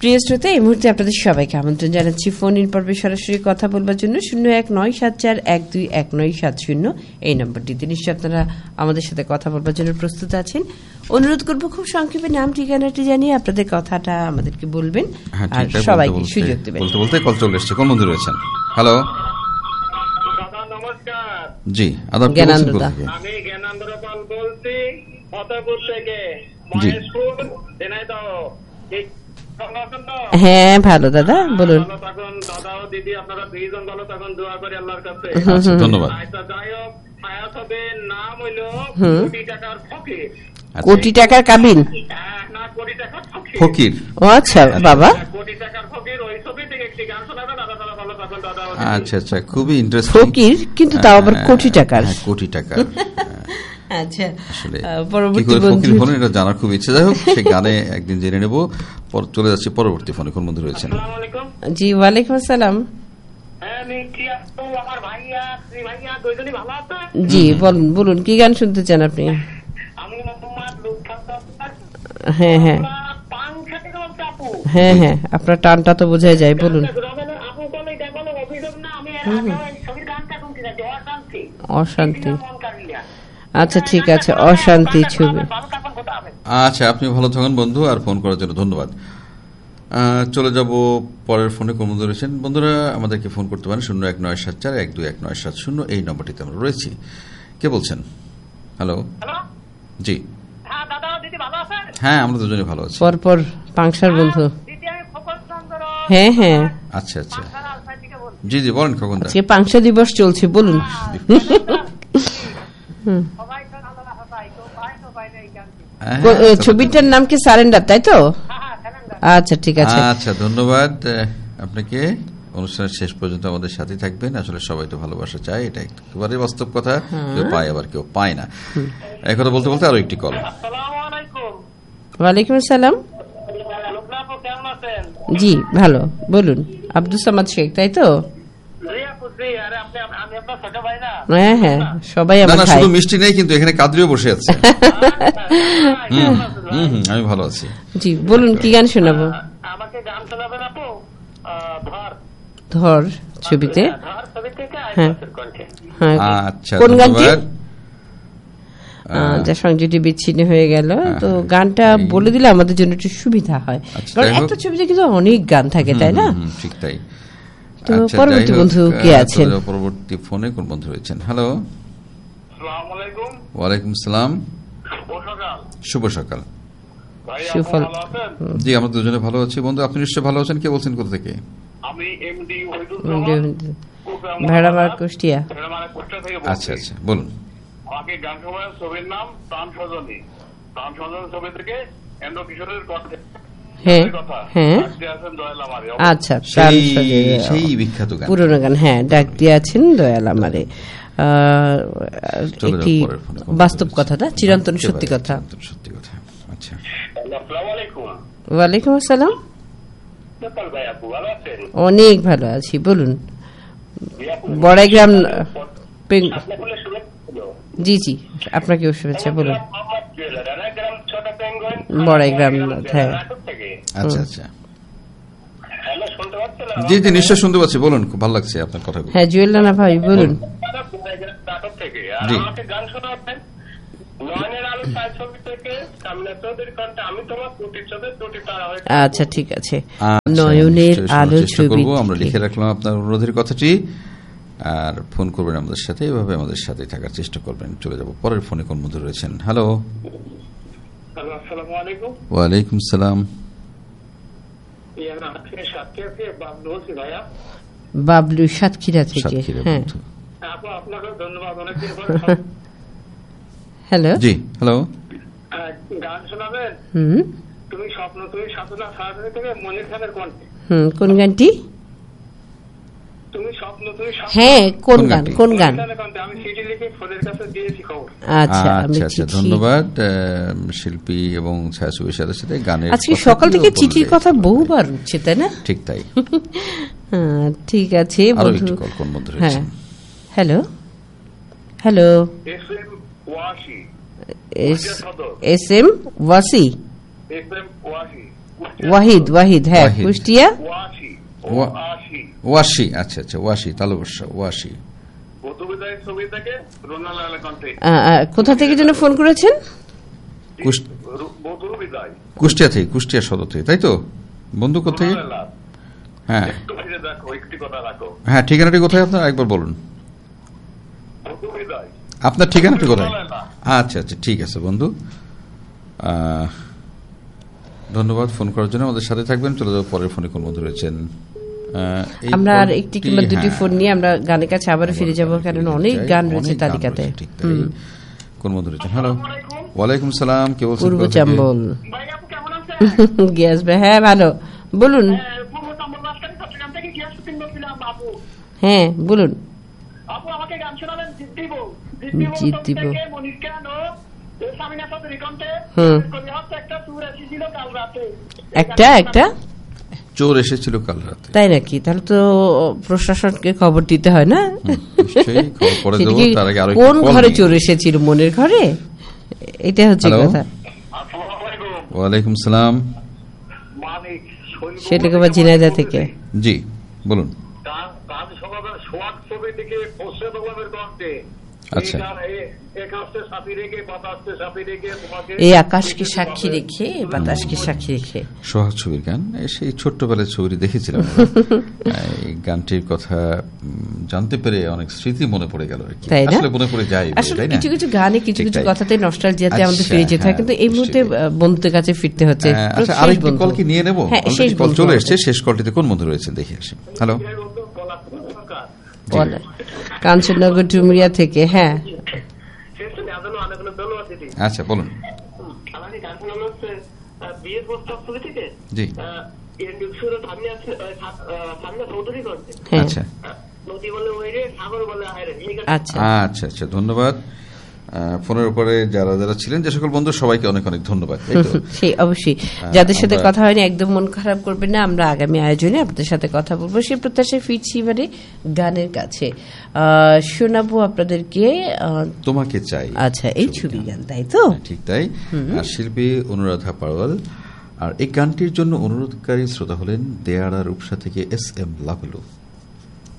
প্রিয় শ্রোতা, এই মুহূর্তে আপনাদের সবাইকে আমন্ত্রণ জানাচ্ছি ফোন ইন পর্বে সরাসরি কথা বলবার জন্য 0197412197 এই নম্বরটিতে। নিশ্চয়ই আপনারা আমাদের সাথে কথা বলবার জন্য প্রস্তুত আছেন। অনুরোধ করব খুব সংক্ষেপে নাম ঠিকানাটি জানিয়ে আপনাদের কথাটা আমাদেরকে বলবেন আর সবাইকে সুযোগ দেবেন। বলতে বলতে কল চলে এসেছে। কোন বন্ধু রয়েছেন? হ্যালো, নমস্কার। জি আদাব, আমি জ্ঞানানন্দ পাল বলছি ফতেপুর থেকে, মহেশপুর, ঝিনাইদহ। হ্যাঁ ভালো দাদা, বলুন। তখন দাদা ও দিদি আপনারা দুইজন ভালো তখন দোয়া করি আল্লাহর কাছে। ধন্যবাদ। যাই হোক, ছায়াছবির নাম হইল কোটি টাকার ফকির। কোটি টাকার কাবিন না, কোটি টাকার ফকির। ও আচ্ছা বাবা, কোটি টাকার ফকির। ওই ছবি থেকে একটি গান শোনাবেন দাদা, তারা ভালো তখন দাদা। আচ্ছা আচ্ছা, খুবই ইন্টারেস্টিং। ফকির কিন্তু তাও আবার কোটি টাকার। কোটি টাকার। আচ্ছা, আসলে পরবর্তী ফকির হলেন এটা জানার খুব ইচ্ছে। যাই হোক, সে গানে একদিন জেনে নেব। চলে যাচ্ছি পরবর্তী ফোনে। কোন বন্ধু রয়েছেন? জি ওয়ালাইকুম আসসালাম। জি বলুন কি গান শুনতে চান আপনি? হ্যাঁ হ্যাঁ হ্যাঁ হ্যাঁ, আপনার টানটা তো বোঝাই যায়, বলুন। অশান্তি, আচ্ছা ঠিক আছে, অশান্তি ছবি। আচ্ছা, আপনি ভালো থাকুন বন্ধু, আর ফোন করার জন্য ধন্যবাদ। চলে যাব পরের ফোনে। কোন বন্ধু রয়েছেন? বন্ধুরা আমাদেরকে ফোন করতে পারেন 0194121970 এই নম্বরটিতে আমরা রয়েছি। কে বলছেন? হ্যালো, জি। হ্যাঁ, আমরা দুজনে ভালো আছি। পরপর পাংশার বন্ধু। হ্যাঁ হ্যাঁ, আচ্ছা আচ্ছা, জি জি বলেন। কখন আজকে পাংশা দিবস চলছে, বলুন। ছবিটার নাম কি সারেন্ডার, তাই তো? আচ্ছা ঠিক আছে। আচ্ছা, ধন্যবাদ আপনাকে। অনুষ্ঠানের শেষ পর্যন্ত আমাদের সাথে থাকবেন। আসলে সবাই তো ভালোবাসা চায়, এটা একেবারে বাস্তব কথা। কেউ পায় আবার কেউ পায় না। এই কথা বলতে বলতে আরো একটি কল। ওয়ালাইকুম আসসালাম। জি ভালো, বলুন। আব্দুল সামাদ শেখ, তাই তো? হ্যাঁ হ্যাঁ, সবাই আমার ভাই। শুধু মিষ্টি নেই কিন্তু, এখানে কাদরিও বসে আছে। আমি ভালো আছি। জি বলুন, কি গান শোনাবো? আমাকে গান শোনাবেন আপু? ধর ছবিতে। হ্যাঁ, আচ্ছা, কোন গানটি? যা সংযোগটি বিচ্ছিন্ন হয়ে গেল, তো গানটা বলে দিলে আমাদের জন্য একটু সুবিধা হয়, কারণ একটা ছবিতে কিন্তু অনেক গান থাকে, তাই না? ঠিক তাই। তো পরবর্তী বন্ধু কে আছেন? পরবর্তী ফোনে কোন বন্ধু রয়েছেন? হ্যালো, ওয়ালাইকুম সালাম। শুভ সকাল। সুফল। জি, আমরা দুজনে ভালো আছি বন্ধু। আপনি নিশ্চয় ভালো আছেন। কে বলছেন, কোথা থেকে? আমি এমডি ভেড়ামারা, কুষ্টিয়া। আচ্ছা আচ্ছা, বলুন। আমাকে গান শোনাবেন ছবির নাম প্রাণ সজনী। প্রাণ সজনী ছবি থেকে এন্দ্র কিশোরের কণ্ঠে। হ্যাঁ হ্যাঁ, আচ্ছা, সেই বিখ্যাত গান, পুরনো গান। হ্যাঁ, ডাক দিয়ে আছেন দয়াল আমারে। একটি বাস্তব কথাটা, চিরন্তন সত্যি কথা। সত্যি কথা। আচ্ছা, ওয়ালাইকুম আসসালাম। অনেক ভালো আছি, বলুন। বড়াইগ্রাম। জি জি, আপনাকেও শুভেচ্ছা, বলুন। বড়াইগ্রাম, হ্যাঁ। আচ্ছা আচ্ছা, জি জি নিশ্চয় শুনতে পাচ্ছি, বলুন। খুব ভালো লাগছে আপনার কথা। হ্যাঁ, জুয়েল রানা ভাই, বলুন। জি, আচ্ছা ঠিক আছে, নয়নের আলো ছবি। আমরা লিখে রাখলাম আপনার অনুরোধের কথাটি, আর ফোন করবেন আমাদের সাথে, এভাবে আমাদের সাথে থাকার চেষ্টা করবেন। চলে যাব পরের ফোনে। কোন বন্ধু রয়েছেন? হ্যালো, ওয়ালাইকুম সালাম। বাবলু সাতক্ষীরা থেকে। হ্যাঁ, হ্যালো, জি হ্যালো। গান শোনাবেন? তুমি স্বপ্ন তুমি সাধনা সারাদিন থেকে মনির খানের কণ্ঠে। কোন গানটি? তুমি স্বপ্ন তুমি। হ্যাঁ, কোন গান? কোন গান? আমি চিঠি লিখে ফোনের কাছে দিয়েছি খবর। আচ্ছা আচ্ছা, ধন্যবাদ। শিল্পী এবং ছায়াছবির সাথে সাথে গানের আজকে সকাল থেকে চিঠির কথা বহুবার উঠছে, তাই না? ঠিক তাই। হ্যাঁ ঠিক আছে বন্ধু। কোন বন্ধু রয়েছে? হ্যাঁ, hello hello. S M Wasi. Wahid, হ্যাঁ, কুষ্টিয়া। ওয়াসি, আচ্ছা আচ্ছা, ওয়াসি, তালবস্যা, ওয়াসি। কোথা থেকে যেন ফোন করেছেন? কুষ্টিয়া থেকে, কুষ্টিয়া সদর থেকে, তাই তো বন্ধু? কোথায়? হ্যাঁ হ্যাঁ, ঠিকানাটি কোথায় আপনার একবার বলুন। আপনার ঠিকানাটি কোথায়? আচ্ছা আচ্ছা, ঠিক আছে বন্ধু, ধন্যবাদ ফোন করার জন্য। আমাদের সাথে থাকবেন। চলে যাবো পরের ফোনে কোন বন্ধু রয়েছেন। আমরা আর একটি কিংবা দুটি ফোন নিয়ে আমরা গানের কাছে আবার ফিরে যাবো, কারণ অনেক গান রয়েছে তালিকাতে। কোন বন্ধু রয়েছেন? হ্যালো, ওয়ালাইকুম সালাম, কে বলছেন? পূর্ব চাম্বল। গিয়াস ভাই, হ্যাঁ ভালো, বলুন। হ্যাঁ বলুন। জিত দিব। একটা চোর এসেছিল কাল রাতে, তাই নাকি? তাহলে তো প্রশাসনকে খবর দিতে হয় না? কোন ঘরে চোর এসেছিল? মনের ঘরে? এটা হচ্ছে কথা। ওয়ালাইকুম সালাম, সেটাকে আবার ঝিনাইদহ থেকে। জি বলুন। আচ্ছা, এই আকাশকে সাক্ষী রেখে, বাতাসকে সাক্ষী রেখে, সোহাগ ছবির গান। সেই ছোট্টবেলায় ছবিটি দেখেছিলাম। এই গানটির কথা জানতে পেরে অনেক স্মৃতি মনে পড়ে গেল। আসলে মনে পড়ে যায়, আসলে কিছু কিছু গানে কিছু কিছু কথাতে নস্টালজিয়াতে আমাদের ফিরে যেতে হয়, কিন্তু এই মুহূর্তে বন্ধুদের কাছে ফিরতে হচ্ছে। আচ্ছা, আরেকটি কল কি নিয়ে নেব? কল চলে এসেছে, শেষ কলটিতে কোন বন্ধু রয়েছে দেখে আসি। হ্যালো, কাঞ্চননগর ডুমুরিয়া থেকে। হ্যাঁ আচ্ছা বলুন। জি আচ্ছা আচ্ছা আচ্ছা, ধন্যবাদ ফোনের উপরে যারা যারা ছিলেন, যে সকল বন্ধু, সবাইকে অনেক অনেক ধন্যবাদ। সেই অবশ্যই যাদের সাথে কথা হয়নি একদম মন খারাপ করবেন না, আমরা আগামী আয়োজনে আপনাদের সাথে কথা বলবো। সেই প্রত্যাশায় ফিরছি এবারে গানের কাছে। শোনাবো আপনাদেরকে তোমাকে চাই। আচ্ছা, এই ছবি গান, তাই তো? ঠিক তাই। আর শিল্পী অনুরাধা পাড়ওয়াল। আর এই গানটির জন্য অনুরোধকারী শ্রোতা হলেন দেয়াড়া রূপসা থেকে এস এম লাভলু।